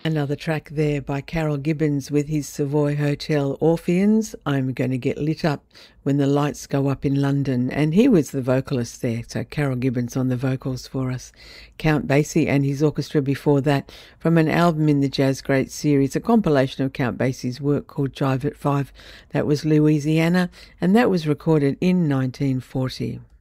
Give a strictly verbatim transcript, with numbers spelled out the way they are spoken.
Another track there by Carol Gibbons with his Savoy Hotel Orpheans, I'm Going to Get Lit Up When the Lights Go Up in London. And he was the vocalist there, so Carol Gibbons on the vocals for us. Count Basie and his orchestra before that, from an album in the Jazz Great series, a compilation of Count Basie's work called Jive at Five. That was Louisiana, and that was recorded in nineteen forty.